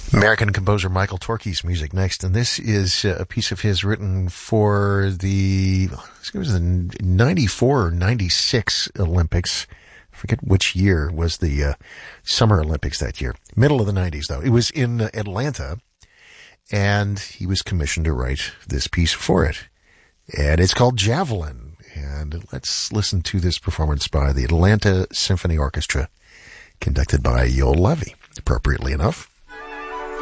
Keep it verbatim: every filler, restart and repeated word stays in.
American composer Michael Torke's music next, and this is uh, a piece of his written for the, I think it was the ninety-four or ninety-six Olympics. I forget which year was the uh, Summer Olympics that year. Middle of the nineties, though. It was in uh, Atlanta, and he was commissioned to write this piece for it. And it's called Javelin. And let's listen to this performance by the Atlanta Symphony Orchestra, conducted by Yoel Levy, appropriately enough.